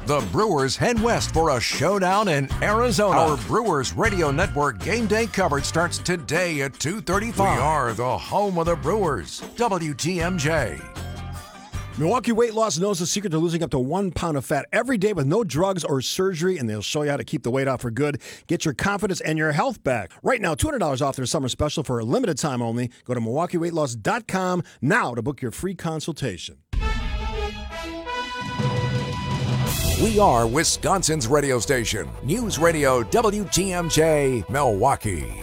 The Brewers head west for a showdown in Arizona. Our Brewers Radio Network game day coverage starts today at 2:35. We are the home of the Brewers, WTMJ. Milwaukee Weight Loss knows the secret to losing up to 1 pound of fat every day with no drugs or surgery, and they'll show you how to keep the weight off for good. Get your confidence and your health back. Right now, $200 off their summer special for a limited time only. Go to MilwaukeeWeightLoss.com now to book your free consultation. We are Wisconsin's radio station, News Radio WTMJ, Milwaukee.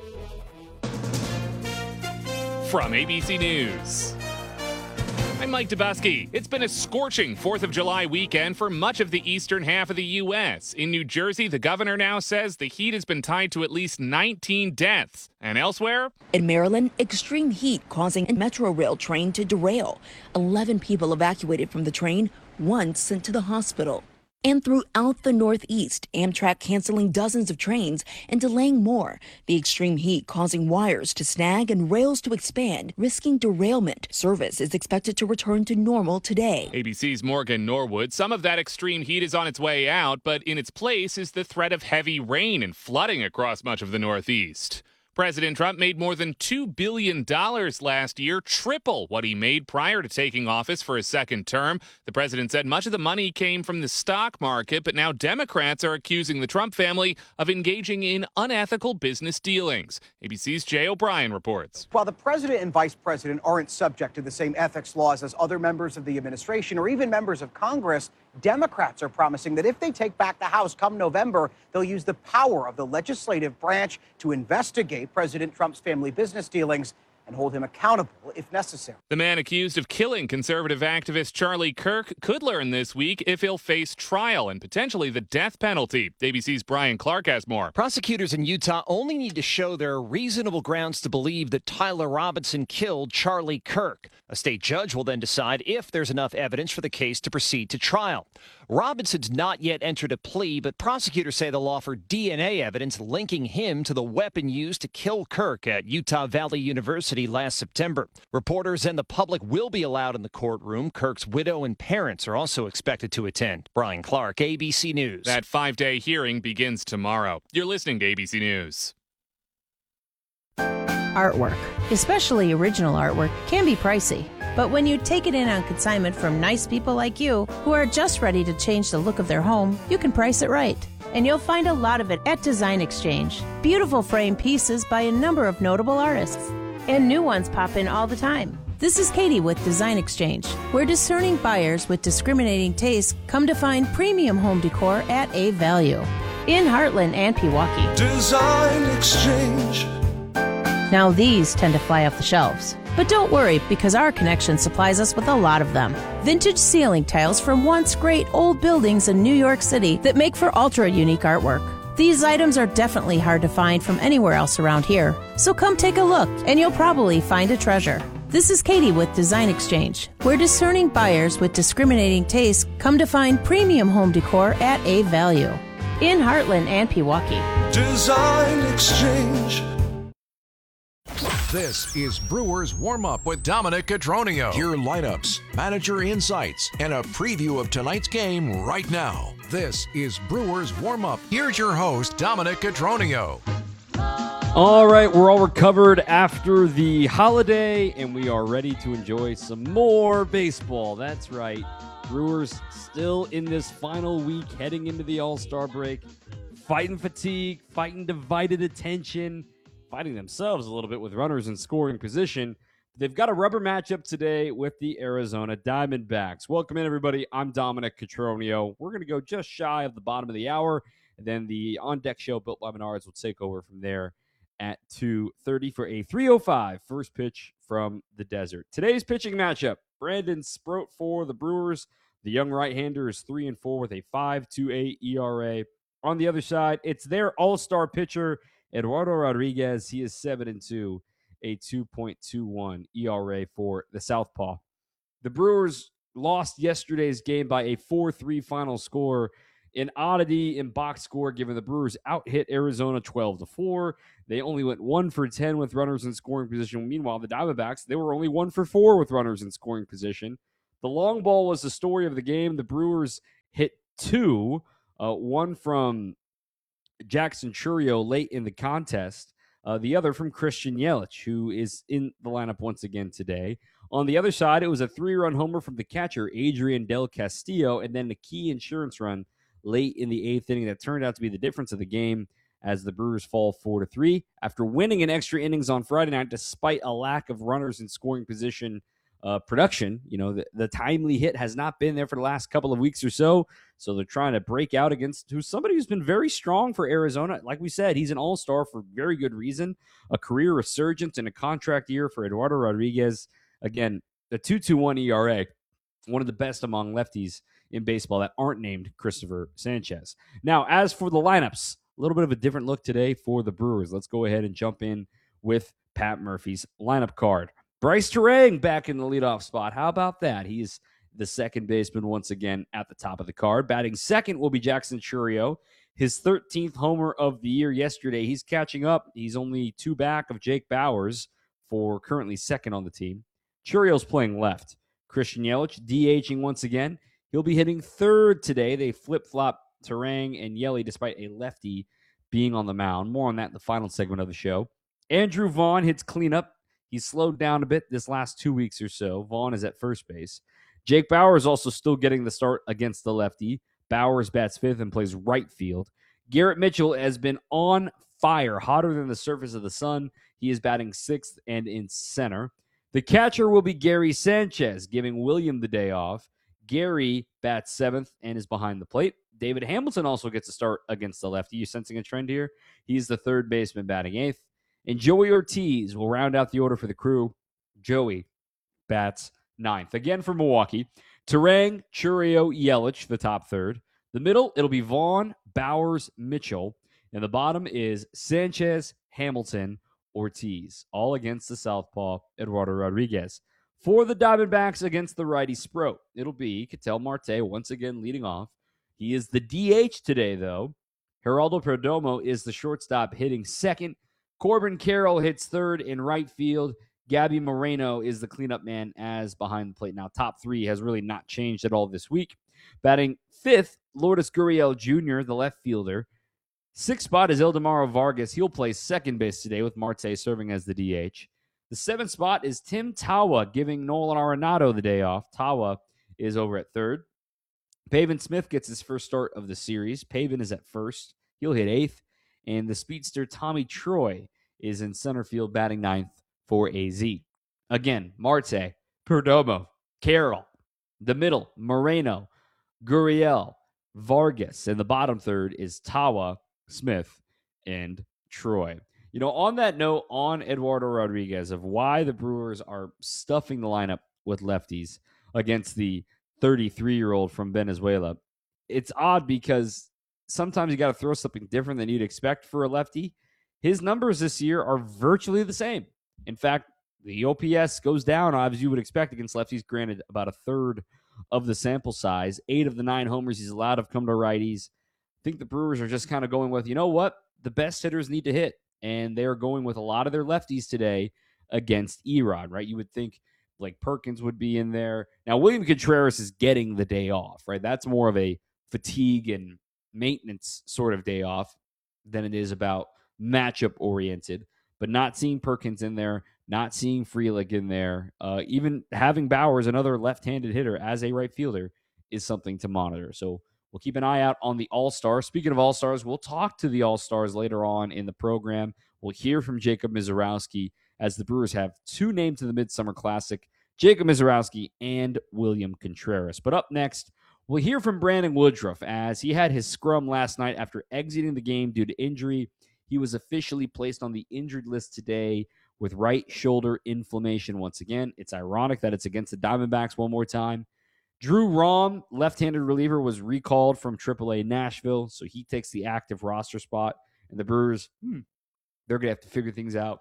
From ABC News, I'm Mike Dubusky. It's been a scorching 4th of July weekend for much of the eastern half of the U.S. In New Jersey, the governor now says the heat has been tied to at least 19 deaths. And elsewhere? In Maryland, extreme heat causing a Metro Rail train to derail. 11 people evacuated from the train, 1 sent to the hospital. And throughout the Northeast, Amtrak canceling dozens of trains and delaying more. The extreme heat causing wires to snag and rails to expand, risking derailment. Service is expected to return to normal today. ABC's Morgan Norwood. Some of that extreme heat is on its way out, but in its place is the threat of heavy rain and flooding across much of the Northeast. President Trump made more than $2 billion last year, triple what he made prior to taking office for his second term. The president said much of the money came from the stock market, but now Democrats are accusing the Trump family of engaging in unethical business dealings. ABC's Jay O'Brien reports. While the president and vice president aren't subject to the same ethics laws as other members of the administration or even members of Congress, Democrats are promising that if they take back the House come November, they'll use the power of the legislative branch to investigate President Trump's family business dealings and hold him accountable if necessary. The man accused of killing conservative activist Charlie Kirk could learn this week if he'll face trial and potentially the death penalty. ABC's Brian Clark has more. Prosecutors in Utah only need to show there are reasonable grounds to believe that Tyler Robinson killed Charlie Kirk. A state judge will then decide if there's enough evidence for the case to proceed to trial. Robinson's not yet entered a plea, but prosecutors say they'll offer DNA evidence linking him to the weapon used to kill Kirk at Utah Valley University last September. Reporters and the public will be allowed in the courtroom. Kirk's widow and parents are also expected to attend. Brian Clark, ABC News. That 5-day hearing begins tomorrow. You're listening to ABC News. Artwork, especially original artwork, can be pricey. But when you take it in on consignment from nice people like you, who are just ready to change the look of their home, you can price it right. And you'll find a lot of it at Design Exchange. Beautiful frame pieces by a number of notable artists. And new ones pop in all the time. This is Katie with Design Exchange, where discerning buyers with discriminating tastes come to find premium home decor at a value. In Heartland and Pewaukee. Design Exchange. Now these tend to fly off the shelves. But don't worry, because our connection supplies us with a lot of them. Vintage ceiling tiles from once great old buildings in New York City that make for ultra-unique artwork. These items are definitely hard to find from anywhere else around here. So come take a look, and you'll probably find a treasure. This is Katie with Design Exchange, where discerning buyers with discriminating tastes come to find premium home decor at a value. In Heartland and Pewaukee. Design Exchange. This is Brewers Warm-Up with Dominic Cotroneo. Your lineups, manager insights, and a preview of tonight's game right now. This is Brewers Warm-Up. Here's your host, Dominic Cotroneo. All right, we're all recovered after the holiday, and we are ready to enjoy some more baseball. That's right. Brewers still in this final week, heading into the All-Star break, fighting fatigue, fighting divided attention, fighting themselves a little bit with runners in scoring position. They've got a rubber matchup today with the Arizona Diamondbacks. Welcome in, everybody. I'm Dominic Cotroneo. We're going to go just shy of the bottom of the hour, and then the on-deck show, Built by Menards, will take over from there at 2:30 for a 3:05 first pitch from the desert. Today's pitching matchup, Brandon Sproat for the Brewers. The young right-hander is 3-4 with a 5.28 ERA. On the other side, it's their all-star pitcher, Eduardo Rodriguez. He is 7-2, a 2.21 ERA for the Southpaw. The Brewers lost yesterday's game by a 4-3 final score. An oddity in box score, given the Brewers out-hit Arizona 12-4. They only went 1 for 10 with runners in scoring position. Meanwhile, the Diamondbacks, they were only 1 for 4 with runners in scoring position. The long ball was the story of the game. The Brewers hit two, one from Jackson Churio late in the contest, the other from Christian Yelich, who is in the lineup once again today. On the other side, it was a 3-run homer from the catcher, Adrian Del Castillo, and then a key insurance run late in the 8th inning that turned out to be the difference of the game as the Brewers fall 4-3. After winning in extra innings on Friday night, despite a lack of runners in scoring position production, the timely hit has not been there for the last couple of weeks or so. So they're trying to break out against somebody who's been very strong for Arizona. Like we said, he's an all-star for very good reason. A career resurgence and a contract year for Eduardo Rodriguez. Again, the 2.21 ERA, one of the best among lefties in baseball that aren't named Christopher Sanchez. Now, as for the lineups, a little bit of a different look today for the Brewers. Let's go ahead and jump in with Pat Murphy's lineup card. Bryce Terang back in the leadoff spot. How about that? He's the second baseman once again at the top of the card. Batting second will be Jackson Churio. His 13th homer of the year yesterday. He's catching up. He's only 2 back of Jake Bauers for currently second on the team. Churio's playing left. Christian Yelich DHing once again. He'll be hitting third today. They flip-flop Terang and Yelly despite a lefty being on the mound. More on that in the final segment of the show. Andrew Vaughn hits cleanup. He's slowed down a bit this last 2 weeks or so. Vaughn is at first base. Jake Bauers also still getting the start against the lefty. Bauers bats fifth and plays right field. Garrett Mitchell has been on fire, hotter than the surface of the sun. He is batting sixth and in center. The catcher will be Gary Sanchez, giving William the day off. Gary bats seventh and is behind the plate. David Hamilton also gets a start against the lefty. You sensing a trend here? He's the third baseman batting eighth. And Joey Ortiz will round out the order for the Crew. Joey bats ninth. Again for Milwaukee, Terang, Churio, Yelich, the top third. The middle, it'll be Vaughn, Bauers, Mitchell. And the bottom is Sanchez, Hamilton, Ortiz, all against the southpaw, Eduardo Rodriguez. For the Diamondbacks against the righty Sproat, it'll be Ketel Marte once again leading off. He is the DH today, though. Geraldo Perdomo is the shortstop hitting second. Corbin Carroll hits third in right field. Gabby Moreno is the cleanup man as behind the plate. Now, top three has really not changed at all this week. Batting fifth, Lourdes Gurriel Jr., the left fielder. Sixth spot is Ildemaro Vargas. He'll play second base today with Marte serving as the DH. The seventh spot is Tim Tawa, giving Nolan Arenado the day off. Tawa is over at third. Pavin Smith gets his first start of the series. Pavin is at first. He'll hit eighth. And the speedster Tommy Troy is in center field batting ninth for AZ. Again, Marte, Perdomo, Carroll. The middle, Moreno, Gurriel, Vargas. And the bottom third is Tawa, Smith, and Troy. On that note, on Eduardo Rodriguez, of why the Brewers are stuffing the lineup with lefties against the 33-year-old from Venezuela, it's odd because sometimes you got to throw something different than you'd expect for a lefty. His numbers this year are virtually the same. In fact, the OPS goes down, as you would expect, against lefties. Granted, about a third of the sample size. 8 of the 9 homers he's allowed have come to righties. I think the Brewers are just kind of going with, the best hitters need to hit. And they're going with a lot of their lefties today against Erod, right? You would think Blake Perkins would be in there. Now, William Contreras is getting the day off, right? That's more of a fatigue and maintenance sort of day off than it is about matchup oriented. But not seeing Perkins in there, not seeing Frelick in there, even having Bauers, another left-handed hitter, as a right fielder is something to monitor. So we'll keep an eye out on the All-Stars. Speaking of All-Stars, we'll talk to the All-Stars later on in the program. We'll hear from Jacob Misiorowski as the Brewers have 2 named to the Midsummer Classic, Jacob Misiorowski and William Contreras. But up next, we'll hear from Brandon Woodruff as he had his scrum last night after exiting the game due to injury. He was officially placed on the injured list today with right shoulder inflammation once again. It's ironic that it's against the Diamondbacks one more time. Drew Rom, left-handed reliever, was recalled from AAA Nashville, so he takes the active roster spot. And the Brewers, they're going to have to figure things out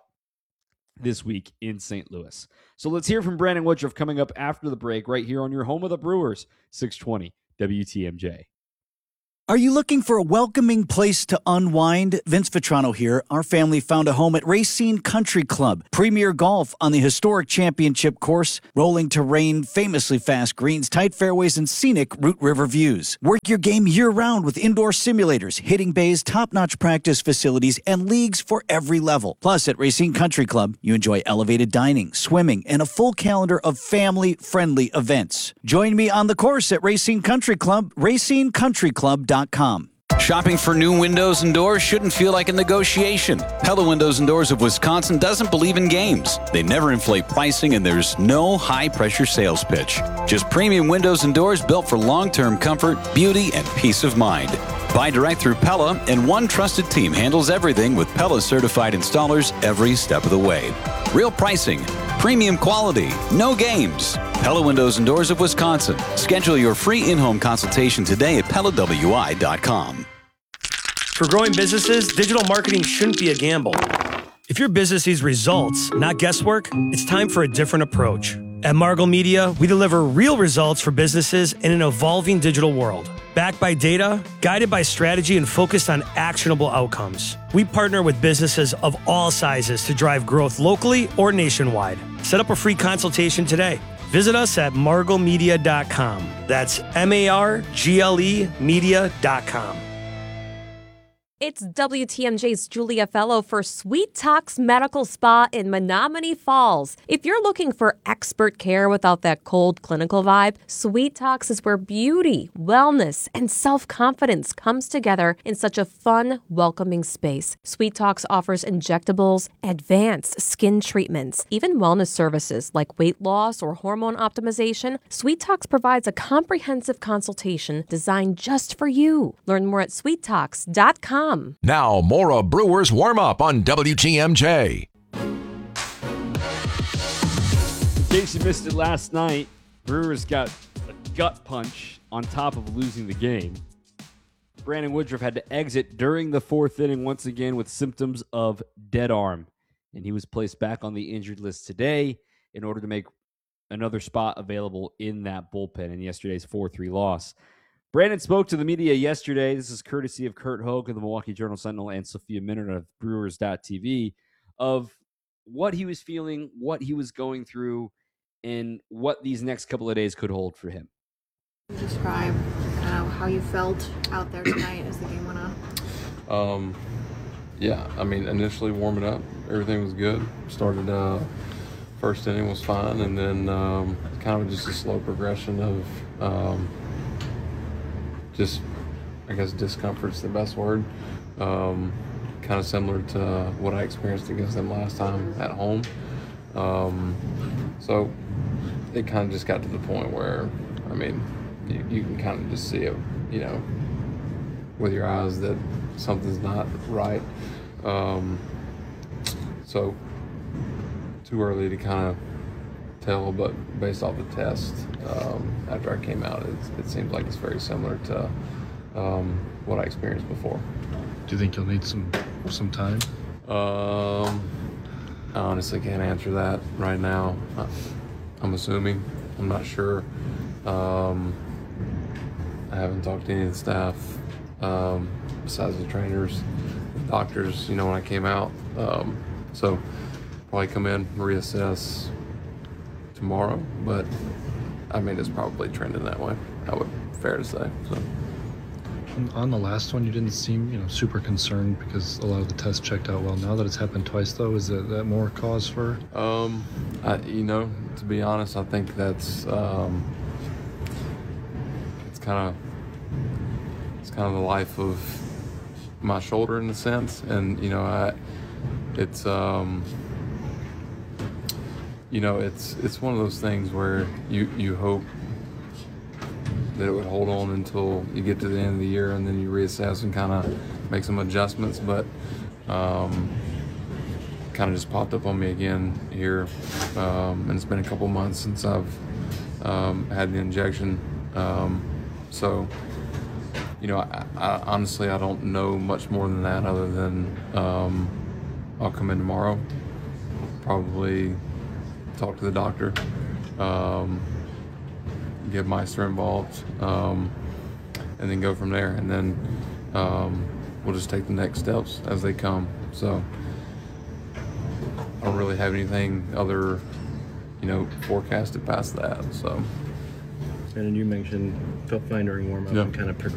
this week in St. Louis. So let's hear from Brandon Woodruff coming up after the break right here on your home of the Brewers, 620 WTMJ. Are you looking for a welcoming place to unwind? Vince Vitrano here. Our family found a home at Racine Country Club. Premier golf on the historic championship course, rolling terrain, famously fast greens, tight fairways, and scenic Root River views. Work your game year-round with indoor simulators, hitting bays, top-notch practice facilities, and leagues for every level. Plus, at Racine Country Club, you enjoy elevated dining, swimming, and a full calendar of family-friendly events. Join me on the course at Racine Country Club, racinecountryclub.com. Shopping for new windows and doors shouldn't feel like a negotiation. Pella Windows and Doors of Wisconsin doesn't believe in games. They never inflate pricing, and there's no high-pressure sales pitch. Just premium windows and doors built for long-term comfort, beauty, and peace of mind. Buy direct through Pella, and one trusted team handles everything with Pella-certified installers every step of the way. Real pricing, premium quality, no games. Pella Windows and Doors of Wisconsin. Schedule your free in-home consultation today at PellaWI.com. For growing businesses, digital marketing shouldn't be a gamble. If your business needs results, not guesswork, it's time for a different approach. At Margle Media, we deliver real results for businesses in an evolving digital world. Backed by data, guided by strategy, and focused on actionable outcomes. We partner with businesses of all sizes to drive growth locally or nationwide. Set up a free consultation today. Visit us at marglemedia.com. That's MARGLE media.com. It's WTMJ's Julia Fellow for Sweet Talks Medical Spa in Menominee Falls. If you're looking for expert care without that cold clinical vibe, Sweet Talks is where beauty, wellness, and self-confidence comes together in such a fun, welcoming space. Sweet Talks offers injectables, advanced skin treatments, even wellness services like weight loss or hormone optimization. Sweet Talks provides a comprehensive consultation designed just for you. Learn more at sweettalks.com. Now, more of Brewers Warm-Up on WTMJ. In case you missed it last night, Brewers got a gut punch on top of losing the game. Brandon Woodruff had to exit during the fourth inning once again with symptoms of dead arm. And he was placed back on the injured list today in order to make another spot available in that bullpen in yesterday's 4-3 loss. Brandon spoke to the media yesterday. This is courtesy of Kurt Hoke of the Milwaukee Journal-Sentinel and Sophia Minard of Brewers.tv, of what he was feeling, what he was going through, and what these next couple of days could hold for him. Describe how you felt out there tonight as the game went on. Yeah, I mean, initially warming up, everything was good. Started first inning was fine, and then kind of just a slow progression of just, I guess, discomfort's the best word. Kind of similar to what I experienced against them last time at home. So it kind of just got to the point where, I mean, you can kind of just see it, you know, with your eyes that something's not right. So too early to kind of tell, but based off the test, after I came out, it seems like it's very similar to what I experienced before. Do you think you'll need some time? I honestly can't answer that right now. I'm assuming. I'm not sure. I haven't talked to any of the staff besides the trainers, the doctors, you know, when I came out. So probably come in, reassess tomorrow, but I mean, it's probably trending that way. I would, fair to say. So. On the last one, you didn't seem, super concerned because a lot of the tests checked out well. Now that it's happened twice, though, is that more cause for? To be honest, I think that's it's kind of the life of my shoulder in a sense, and it's one of those things where you hope that it would hold on until you get to the end of the year, and then you reassess and kind of make some adjustments, but kind of just popped up on me again here, and it's been a couple months since I've had the injection, so I honestly, I don't know much more than that, other than I'll come in tomorrow, probably talk to the doctor, get Meister involved, and and then go from there. And then we'll just take the next steps as they come. So I don't really have anything other, forecasted past that. So. And you mentioned felt fine during warm-up and kind of progressed.